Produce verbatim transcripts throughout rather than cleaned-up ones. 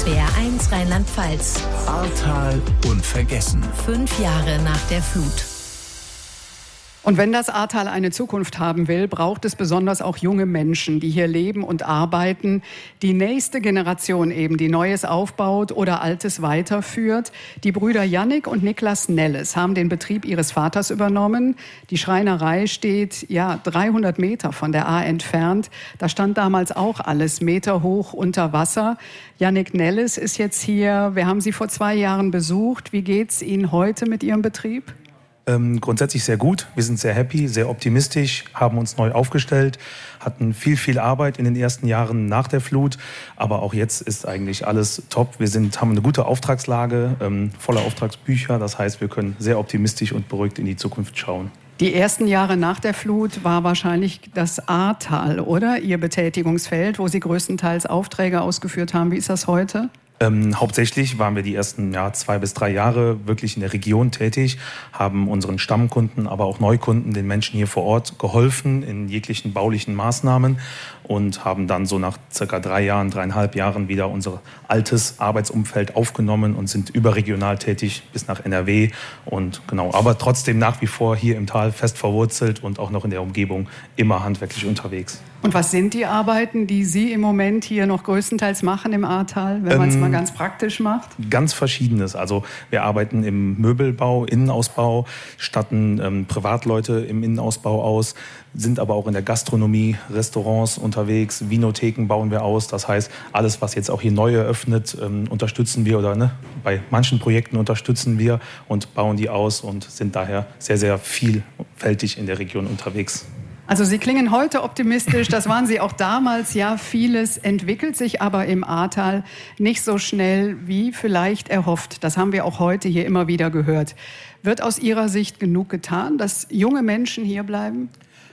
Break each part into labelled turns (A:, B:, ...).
A: S W R eins Rheinland-Pfalz.
B: Ahrtal unvergessen.
A: Fünf Jahre nach der Flut.
C: Und wenn das Ahrtal eine Zukunft haben will, braucht es besonders auch junge Menschen, die hier leben und arbeiten. Die nächste Generation eben, die Neues aufbaut oder Altes weiterführt. Die Brüder Jannik und Niklas Nelles haben den Betrieb ihres Vaters übernommen. Die Schreinerei steht ja dreihundert Meter von der Ahr entfernt. Da stand damals auch alles meterhoch unter Wasser. Jannik Nelles ist jetzt hier. Wir haben Sie vor zwei Jahren besucht. Wie geht's Ihnen heute mit Ihrem Betrieb?
D: Ähm, grundsätzlich sehr gut. Wir sind sehr happy, sehr optimistisch, haben uns neu aufgestellt, hatten viel, viel Arbeit in den ersten Jahren nach der Flut. Aber auch jetzt ist eigentlich alles top. Wir sind, haben eine gute Auftragslage, ähm, volle Auftragsbücher. Das heißt, wir können sehr optimistisch und beruhigt in die Zukunft schauen.
C: Die ersten Jahre nach der Flut war wahrscheinlich das Ahrtal, oder? Ihr Betätigungsfeld, wo Sie größtenteils Aufträge ausgeführt haben. Wie ist das heute?
D: Ähm, hauptsächlich waren wir die ersten ja, zwei bis drei Jahre wirklich in der Region tätig, haben unseren Stammkunden, aber auch Neukunden, den Menschen hier vor Ort geholfen in jeglichen baulichen Maßnahmen und haben dann so nach circa drei Jahren, dreieinhalb Jahren wieder unser altes Arbeitsumfeld aufgenommen und sind überregional tätig bis nach N R W und genau, aber trotzdem nach wie vor hier im Tal fest verwurzelt und auch noch in der Umgebung immer handwerklich unterwegs.
C: Und was sind die Arbeiten, die Sie im Moment hier noch größtenteils machen im Ahrtal, wenn man es ähm, mal ganz praktisch macht?
D: Ganz Verschiedenes. Also wir arbeiten im Möbelbau, Innenausbau, statten ähm, Privatleute im Innenausbau aus, sind aber auch in der Gastronomie, Restaurants unterwegs, Vinotheken bauen wir aus. Das heißt, alles, was jetzt auch hier neu eröffnet, ähm, unterstützen wir oder ne, bei manchen Projekten unterstützen wir und bauen die aus und sind daher sehr, sehr vielfältig in der Region unterwegs.
C: Also Sie klingen heute optimistisch, das waren Sie auch damals. Ja, vieles entwickelt sich aber im Ahrtal nicht so schnell wie vielleicht erhofft. Das haben wir auch heute hier immer wieder gehört. Wird aus Ihrer Sicht genug getan, dass junge Menschen hier bleiben?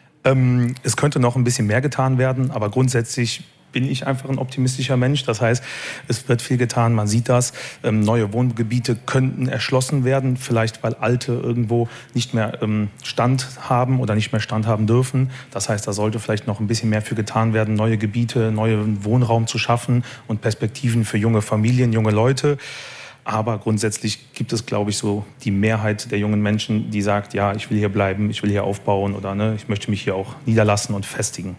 D: Ähm, es könnte noch ein bisschen mehr getan werden, aber grundsätzlich bin ich einfach ein optimistischer Mensch. Das heißt, es wird viel getan, man sieht das. Ähm, neue Wohngebiete könnten erschlossen werden, vielleicht weil alte irgendwo nicht mehr ähm, Stand haben oder nicht mehr Stand haben dürfen. Das heißt, da sollte vielleicht noch ein bisschen mehr für getan werden, neue Gebiete, neuen Wohnraum zu schaffen und Perspektiven für junge Familien, junge Leute. Aber grundsätzlich gibt es, glaube ich, so die Mehrheit der jungen Menschen, die sagt, ja, ich will hier bleiben, ich will hier aufbauen oder ne, ich möchte mich hier auch niederlassen und festigen.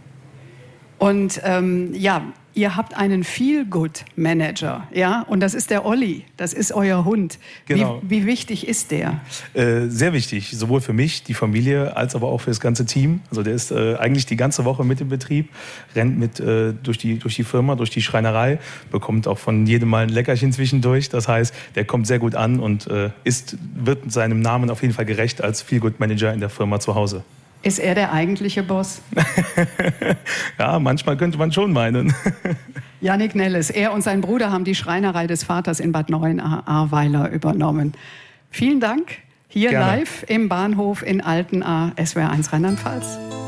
C: Und ähm, ja, ihr habt einen Feel-Good-Manager, ja, und das ist der Olli, das ist euer Hund.
D: Genau.
C: Wie, wie wichtig ist der?
D: Äh, sehr wichtig, sowohl für mich, die Familie, als aber auch für das ganze Team. Also der ist äh, eigentlich die ganze Woche mit im Betrieb, rennt mit äh, durch die, durch die Firma, durch die Schreinerei, bekommt auch von jedem mal ein Leckerchen zwischendurch. Das heißt, der kommt sehr gut an und äh, ist, wird seinem Namen auf jeden Fall gerecht als Feel-Good-Manager in der Firma zu Hause.
C: Ist er der eigentliche Boss?
D: Ja, manchmal könnte man schon meinen.
C: Jannik Nelles, er und sein Bruder haben die Schreinerei des Vaters in Bad Neuenahr-Ahrweiler übernommen. Vielen Dank. Hier
D: Gerne.
C: Live im Bahnhof in Altenahr, S W R eins Rheinland-Pfalz.